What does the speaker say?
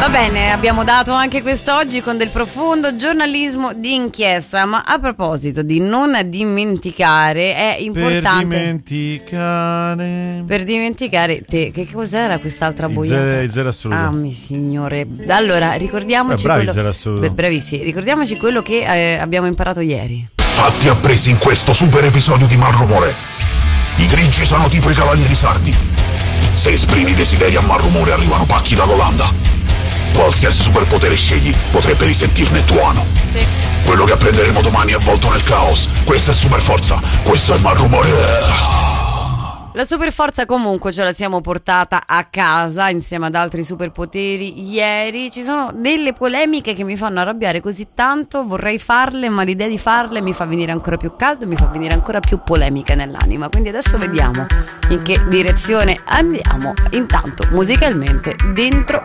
Va bene, abbiamo dato anche quest'oggi con del profondo giornalismo di inchiesta, ma a proposito di non dimenticare, è importante per dimenticare te, che cos'era quest'altra boiata? Il zero assoluto. Ah, mi signore. Allora, ricordiamoci bravissimi, ricordiamoci quello che abbiamo imparato ieri. Fatti appresi in questo super episodio di Malrumore. I grigi sono tipo i cavalieri sardi. Se esprimi desideri a malrumore arrivano pacchi dall'Olanda. Qualsiasi superpotere scegli potrebbe risentirne il tuono. Sì. Quello che apprenderemo domani è avvolto nel caos. Questa è super forza, questo è Malrumore. La super forza comunque ce la siamo portata a casa insieme ad altri superpoteri ieri. Ci sono delle polemiche che mi fanno arrabbiare così tanto, vorrei farle, ma l'idea di farle mi fa venire ancora più caldo, mi fa venire ancora più polemica nell'anima. Quindi adesso vediamo in che direzione andiamo. Intanto musicalmente dentro